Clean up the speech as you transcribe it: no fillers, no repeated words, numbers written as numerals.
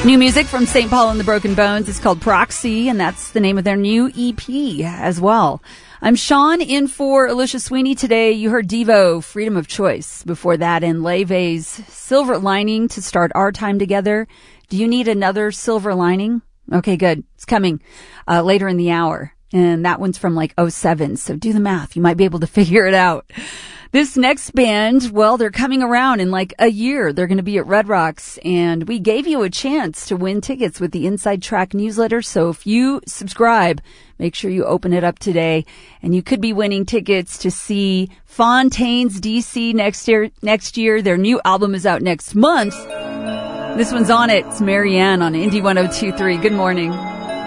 New music from St. Paul and the Broken Bones is called Proxy, and that's the name of their new EP as well. I'm Sean, in for Alicia Sweeney today. You heard Devo, Freedom of Choice. Before that, in Leve's Silver Lining to start our time together. Do you need another silver lining? Okay, good. It's coming later in the hour. And that one's from like 07, so do the math. You might be able to figure it out. This next band, well, they're coming around in like a year. They're going to be at Red Rocks, and we gave you a chance to win tickets with the Inside Track newsletter. So if you subscribe, make sure you open it up today, and you could be winning tickets to see Fontaines DC next year. Their new album is out next month. This one's on it. It's Marianne on Indie 102.3. Good morning.